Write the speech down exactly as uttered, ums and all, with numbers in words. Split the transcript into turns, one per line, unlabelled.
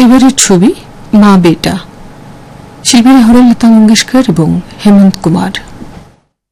পরিবারের ছবি মা বেটা, শিল্পীরা হলেন লতা মঙ্গেশকর এবং হেমন্ত কুমার।